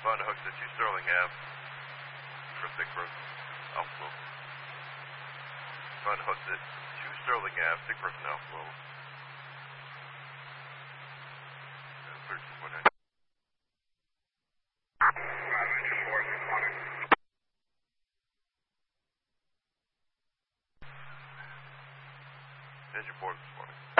Fun hooks at 2 Sterling Ave for Thickburn outflow. Fun hooks at 2 Sterling Ave, Thickburn outflow. 13.9. Engine 4 this morning.